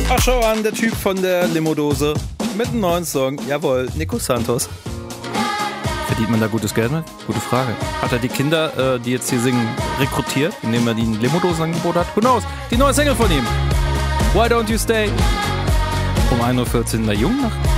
Ach, schau an, der Typ von der Limo-Dose mit einem neuen Song. Jawohl, Nico Santos. Verdient man da gutes Geld mit? Gute Frage. Hat er die Kinder, die jetzt hier singen, rekrutiert, indem er die Limo-Dosen-Angebot hat? Who knows? Die neue Single von ihm. Why Don't You Stay? Um 1.14 Uhr in der Jungnacht.